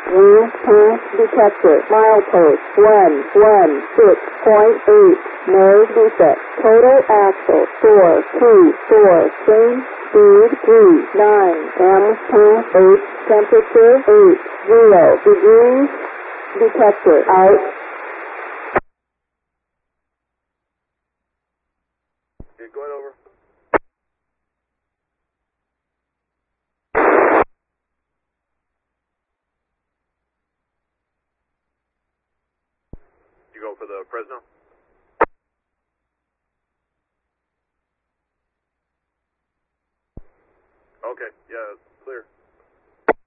U-2 detected. Milepost 116.8. No defect. Total axle 424. Change speed 39. M28. Temperature 80 degrees. Detected. Out. Okay, going over. You go for the Fresno? Okay, yeah, clear.